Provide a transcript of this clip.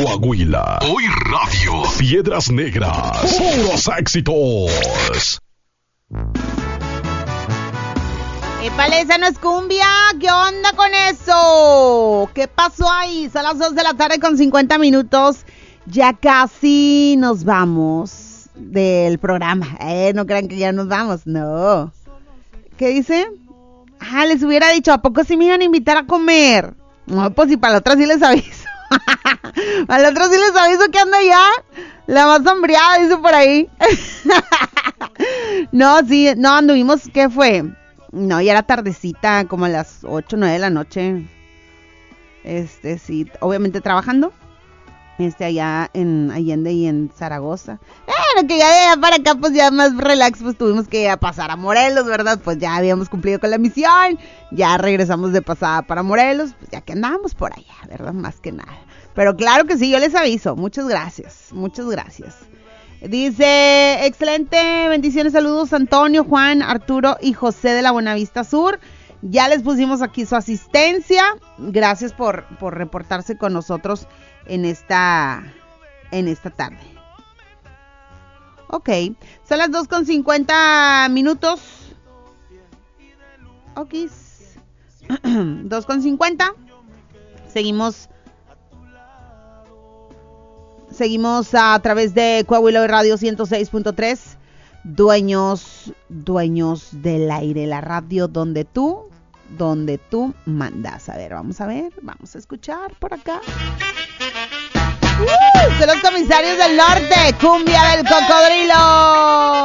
Coahuila. Hoy Radio. Piedras Negras. Puros éxitos. ¡Épale, esa no es cumbia! ¿Qué onda con eso? ¿Qué pasó ahí? Son las 2 de la tarde con 50 minutos. Ya casi nos vamos del programa. No crean que ya nos vamos, no. ¿Qué dice? Les hubiera dicho, ¿a poco sí me iban a invitar a comer? No, pues si para la otra sí les aviso. Para la otra sí les aviso que anda ya la más hambriada, dice por ahí. No, sí, no, anduvimos, ¿qué fue? No, ya era tardecita, como a las 8, 9 de la noche. Sí, obviamente trabajando. Allá en Allende y en Zaragoza. Lo que ya de allá para acá, pues ya más relax, pues tuvimos que pasar a Morelos, ¿verdad? Pues ya habíamos cumplido con la misión. Ya regresamos de pasada para Morelos, pues ya que andábamos por allá, ¿verdad? Más que nada. Pero claro que sí, yo les aviso. Muchas gracias, muchas gracias. Dice, excelente, bendiciones, saludos Antonio, Juan, Arturo y José de la Buenavista Sur. Ya les pusimos aquí su asistencia. Gracias por reportarse con nosotros en esta tarde. Ok, son las 2:50. Ok, 2:50. Seguimos a través de Coahuila Radio 106.3, dueños del aire, la radio donde tú mandas. A ver, vamos a escuchar por acá. Son los Comisarios del Norte, cumbia del cocodrilo.